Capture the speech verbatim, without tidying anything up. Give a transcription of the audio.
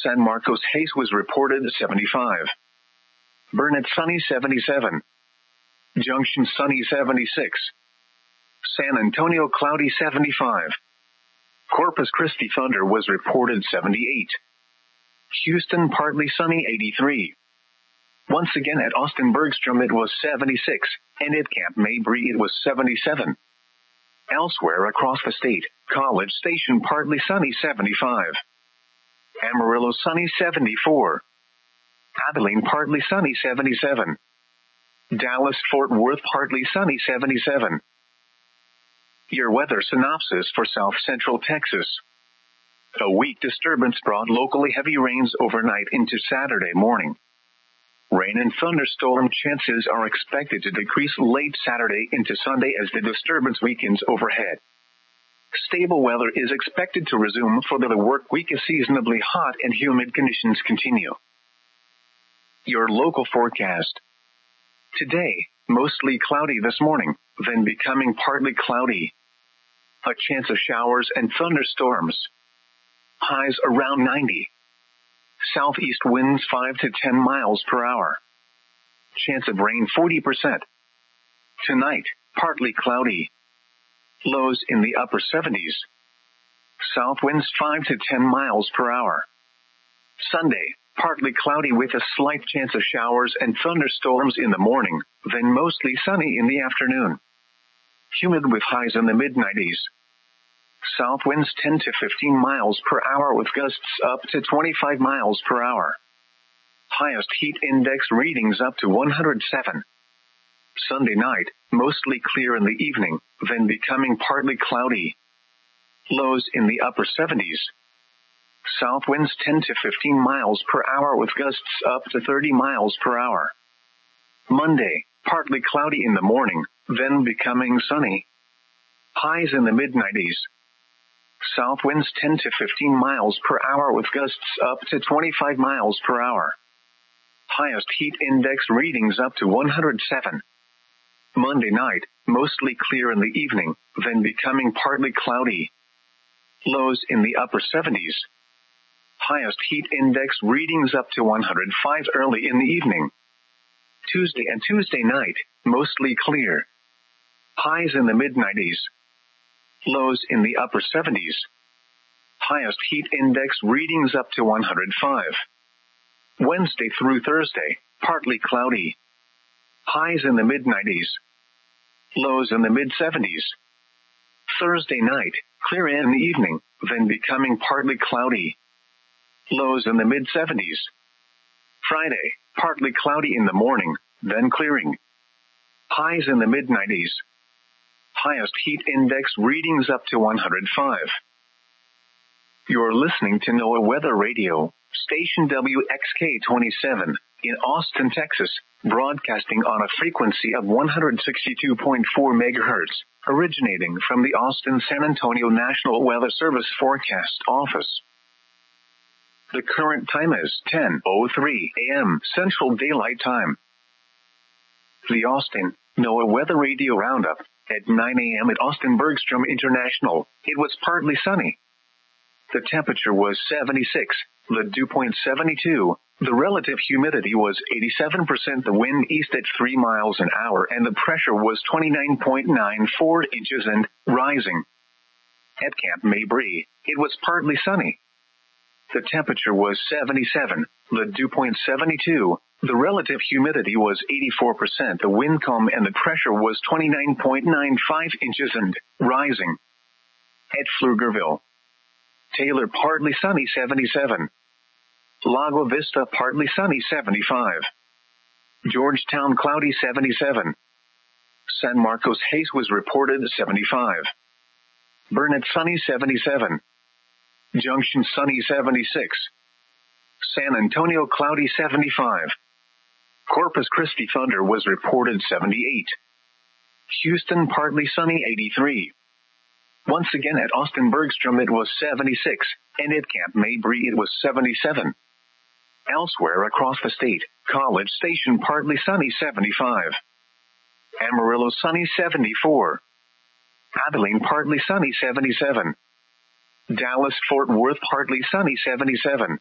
San Marcos haze was reported seventy-five. Burnett sunny seventy-seven. Junction sunny seventy-six. San Antonio cloudy seventy-five. Corpus Christi thunder was reported seventy-eight. Houston partly sunny eighty-three. Once again at Austin Bergstrom it was seventy-six, and at Camp Mabry it was seventy-seven. Elsewhere across the state, College Station partly sunny seventy-five. Amarillo sunny seventy-four. Abilene partly sunny seventy-seven. Dallas-Fort Worth partly sunny seventy-seven. Your weather synopsis for South Central Texas. A weak disturbance brought locally heavy rains overnight into Saturday morning. Rain and thunderstorm chances are expected to decrease late Saturday into Sunday as the disturbance weakens overhead. Stable weather is expected to resume for the work week as seasonably hot and humid conditions continue. Your local forecast. Today, mostly cloudy this morning, then becoming partly cloudy. A chance of showers and thunderstorms. Highs around ninety. Southeast winds five to ten miles per hour. Chance of rain forty percent. Tonight, partly cloudy. Lows in the upper seventies. South winds five to ten miles per hour. Sunday, partly cloudy with a slight chance of showers and thunderstorms in the morning, then mostly sunny in the afternoon. Humid with highs in the mid nineties. South winds ten to fifteen miles per hour with gusts up to twenty-five miles per hour. Highest heat index readings up to one hundred seven. Sunday night, mostly clear in the evening, then becoming partly cloudy. Lows in the upper seventies. South winds ten to fifteen miles per hour with gusts up to thirty miles per hour. Monday, partly cloudy in the morning, then becoming sunny. Highs in the mid nineties. South winds ten to fifteen miles per hour with gusts up to twenty-five miles per hour. Highest heat index readings up to one hundred seven. Monday night, mostly clear in the evening, then becoming partly cloudy. Lows in the upper seventies. Highest heat index readings up to one hundred five early in the evening. Tuesday and Tuesday night, mostly clear. Highs in the mid nineties. Lows in the upper seventies. Highest heat index readings up to one hundred five. Wednesday through Thursday, partly cloudy. Highs in the mid nineties. Lows in the mid seventies. Thursday night, clear in the evening, then becoming partly cloudy. Lows in the mid seventies. Friday, partly cloudy in the morning, then clearing. Highs in the mid nineties. Highest heat index readings up to one hundred five. You're listening to NOAA Weather Radio, station W X K twenty-seven, in Austin, Texas, broadcasting on a frequency of one hundred sixty-two point four megahertz, originating from the Austin-San Antonio National Weather Service Forecast Office. The current time is ten oh three a.m. Central Daylight Time. The Austin NOAA Weather Radio Roundup. At nine a.m. at Austin Bergstrom International, it was partly sunny. The temperature was seventy-six, the dew point seventy-two, the relative humidity was eighty-seven percent, the wind east at three miles an hour, and the pressure was twenty-nine point nine four inches and rising. At Camp Mabry, it was partly sunny. The temperature was seventy-seven, the dew point seventy-two, the relative humidity was eighty-four percent, the wind calm and the pressure was twenty-nine point nine five inches and rising. At Pflugerville, Taylor partly sunny seventy-seven. Lago Vista partly sunny seventy-five. Georgetown cloudy seventy-seven. San Marcos haze was reported seventy-five. Burnett sunny seventy-seven. Junction sunny seventy-six. San Antonio cloudy seventy-five. Corpus Christi thunder was reported seventy-eight. Houston partly sunny eighty-three. Once again at Austin Bergstrom it was seventy-six, and at Camp Mabry it was seventy-seven. Elsewhere across the state, College Station partly sunny seventy-five. Amarillo sunny seventy-four. Abilene partly sunny seventy-seven. Dallas-Fort Worth partly sunny seventy-seven.